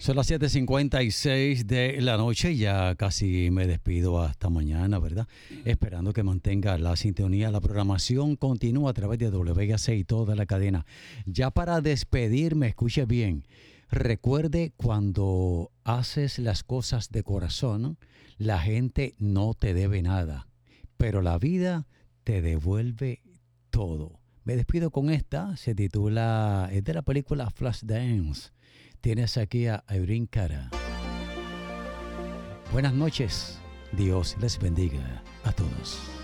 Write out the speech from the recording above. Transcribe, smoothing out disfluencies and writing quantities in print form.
Son las 7:56 de la noche, ya casi me despido hasta mañana, ¿verdad? Esperando que mantenga la sintonía. La programación continúa a través de WAC y toda la cadena. Ya para despedirme, escuche bien, recuerde cuando haces las cosas de corazón, la gente no te debe nada, pero la vida te devuelve todo. Me despido con esta, se titula, es de la película Flashdance. Tienes aquí a Irene Cara. Buenas noches. Dios les bendiga a todos.